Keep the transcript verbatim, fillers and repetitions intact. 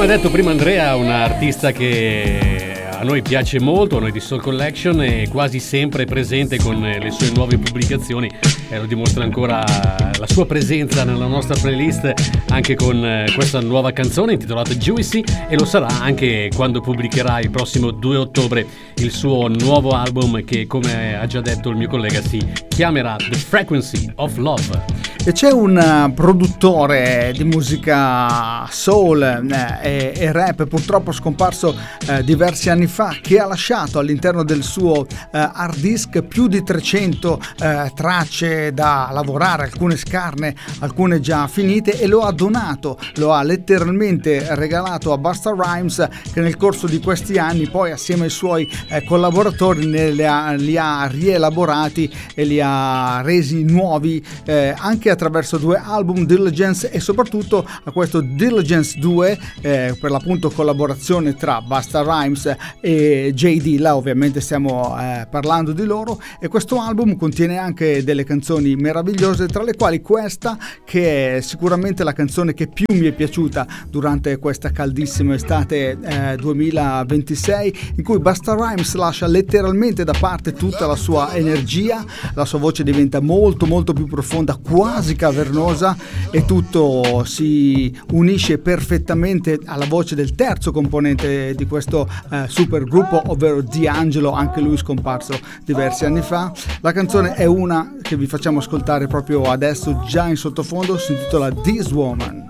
Come ha detto prima Andrea, un artista che a noi piace molto, a noi di Soul Collection, è quasi sempre presente con le sue nuove pubblicazioni e lo dimostra ancora la sua presenza nella nostra playlist anche con questa nuova canzone intitolata Juicy, e lo sarà anche quando pubblicherà il prossimo due ottobre il suo nuovo album che, come ha già detto il mio collega, si chiamerà The Frequency of Love. E c'è un produttore di musica soul eh, e, e rap, purtroppo scomparso eh, diversi anni fa, che ha lasciato all'interno del suo eh, hard disk più di trecento eh, tracce da lavorare, alcune scarne, alcune già finite, e lo ha donato, lo ha letteralmente regalato a Busta Rhymes, che nel corso di questi anni poi assieme ai suoi eh, collaboratori ne, li, ha, li ha rielaborati e li ha resi nuovi eh, anche attraverso due album, Diligence, e soprattutto a questo Diligence due eh, per l'appunto collaborazione tra Busta Rhymes e J Dilla, ovviamente stiamo eh, parlando di loro, e questo album contiene anche delle canzoni meravigliose, tra le quali questa, che è sicuramente la canzone che più mi è piaciuta durante questa caldissima estate eh, duemilaventisei, in cui Busta Rhymes lascia letteralmente da parte tutta la sua energia, la sua voce diventa molto molto più profonda, quasi cavernosa, e tutto si unisce perfettamente alla voce del terzo componente di questo eh, super gruppo, ovvero D'Angelo, anche lui scomparso diversi anni fa. La canzone è una che vi facciamo ascoltare proprio adesso, già in sottofondo, si intitola This Woman.